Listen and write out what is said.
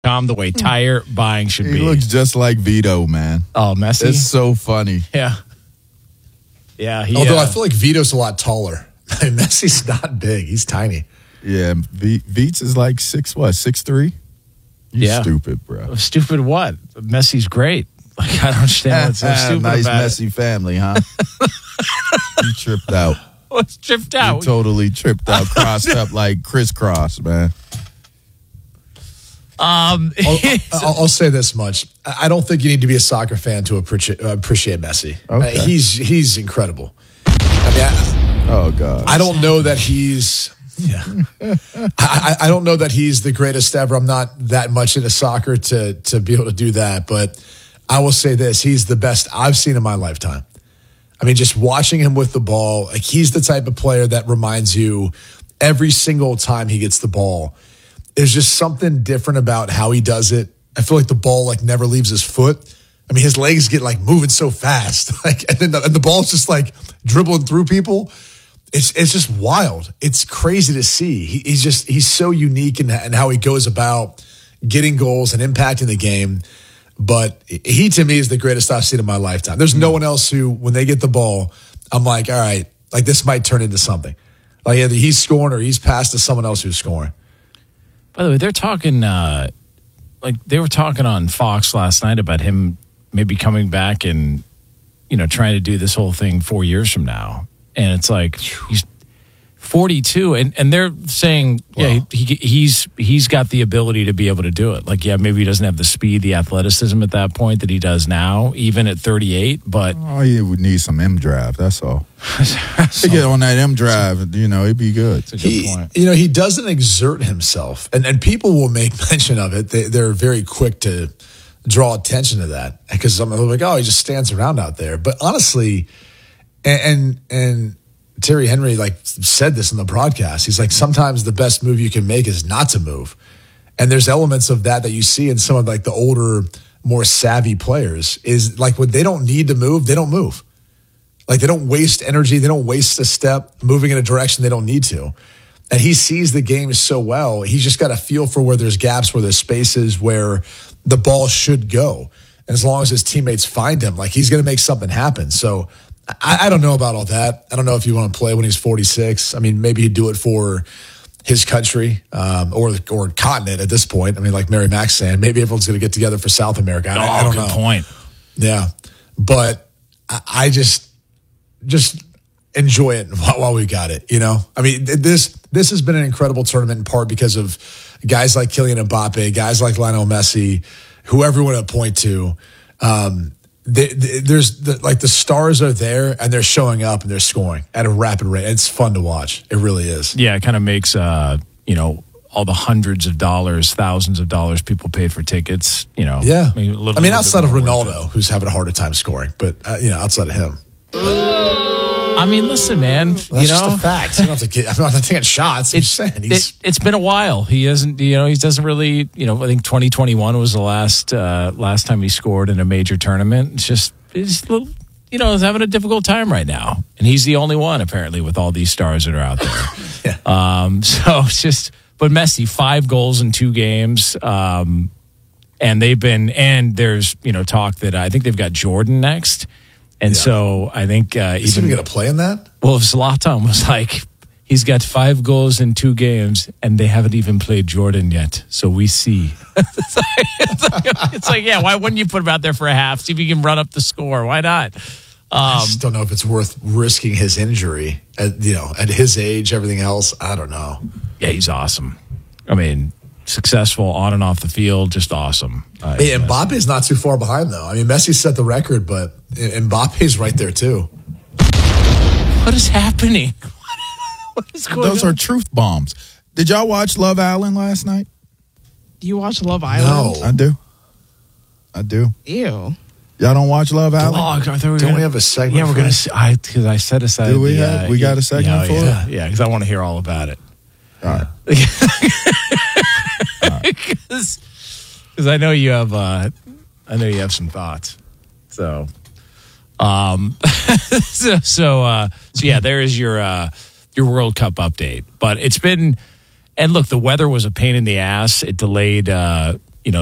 The way tire buying should be. He looks just like Vito, man. Oh, Messi? It's so funny. Yeah. Yeah. Although I feel like Vito's a lot taller. Messi's not big. He's tiny. Yeah, Veets is like 6'3"? You stupid, bro. Stupid what? Messi's great. Like, I don't understand what's so stupid nice about messy family, huh? You tripped out. What's tripped out? You totally tripped out, crossed up like crisscross, man. I'll say this much. I don't think you need to be a soccer fan to appreciate Messi. Okay. He's incredible. I mean, oh, God. I don't know that he's... Yeah, I don't know that he's the greatest ever. I'm not that much into soccer to be able to do that, but I will say this: he's the best I've seen in my lifetime. I mean, just watching him with the ball, like he's the type of player that reminds you every single time he gets the ball. There's just something different about how he does it. I feel like the ball like never leaves his foot. I mean, his legs get like moving so fast, like, and then the ball's just like dribbling through people. It's just wild. It's crazy to see. He's so unique in how he goes about getting goals and impacting the game. But he, to me, is the greatest I've seen in my lifetime. There's no one else who, when they get the ball, I'm like, all right, like this might turn into something. Like either he's scoring or he's passed to someone else who's scoring. By the way, they're talking, like they were talking on Fox last night about him maybe coming back and, trying to do this whole thing 4 years from now. And it's like he's 42, and they're saying, he's got the ability to be able to do it. Like, maybe he doesn't have the speed, the athleticism at that point that he does now, even at 38. But he would need some M drive. That's all. To get on that M drive, he'd be good. That's a good point. He doesn't exert himself, and people will make mention of it. They're very quick to draw attention to that because I'm like, he just stands around out there. But honestly. And Terry Henry said this in the broadcast. He's like, sometimes the best move you can make is not to move. And there's elements of that you see in some of the older, more savvy players is like when they don't need to move, they don't move. Like they don't waste energy. They don't waste a step moving in a direction they don't need to. And he sees the game so well. He's just got a feel for where there's gaps, where there's spaces where the ball should go. And as long as his teammates find him, he's going to make something happen. So I don't know about all that. I don't know if you want to play when he's 46. I mean, maybe he'd do it for his country or continent at this point. I mean, like Mary Mack's saying, maybe everyone's going to get together for South America. I don't know. Good point. Yeah. But I just enjoy it while we got it, I mean, this has been an incredible tournament in part because of guys like Kylian Mbappe, guys like Lionel Messi, who everyone would point to. There's the stars are there and they're showing up and they're scoring at a rapid rate. It's fun to watch. It really is. Yeah, it kind of makes all the hundreds of dollars, thousands of dollars people paid for tickets. Yeah. I mean, outside of Ronaldo, who's having a harder time scoring, but outside of him. I mean, listen, man. That's just a fact. I'm not taking shots. I'm just saying it's been a while. He hasn't. He doesn't really. I think 2021 was the last time he scored in a major tournament. He's a little. Is having a difficult time right now, and he's the only one apparently with all these stars that are out there. Yeah. So it's just. But Messi, 5 goals in 2 games, and they've been. And there's talk that I think they've got Jordan next. And so I think is he going to play in that? Well, Zlatan was like, he's got 5 goals in 2 games, and they haven't even played Jordan yet. So we see. It's like, why wouldn't you put him out there for a half? See if he can run up the score. Why not? I just don't know if it's worth risking his injury at his age, everything else. I don't know. Yeah, he's awesome. I mean, successful on and off the field, just awesome. Hey, Mbappe's not too far behind, though. I mean, Messi set the record, but Mbappe's right there, too. What is happening? What is going on? Those are truth bombs. Did y'all watch Love Island last night? You watch Love Island? No. I do. Ew. Y'all don't watch Love Island? Don't we have a segment? Yeah, we're going to. Because I set aside. Do we have? We got a segment for it? Yeah, because I want to hear all about it. All right. Because I know you have. I know you have some thoughts. So, so yeah, there is your World Cup update. But it's been, and look, the weather was a pain in the ass. It delayed